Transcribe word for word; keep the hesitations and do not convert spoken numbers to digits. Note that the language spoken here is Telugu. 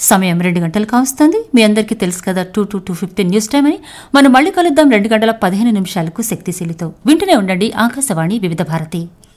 సమయం రెండు గంటలు కావస్తుంది. మీ అందరికీ తెలుసు కదా, two to two fifteen news time అని. మనం మళ్ళీ కలుద్దాం రెండు గంటల పదిహేను నిమిషాలకు శక్తిశీలితో. వింటూనే ఉండండి ఆకాశవాణి వివిధ భారతి.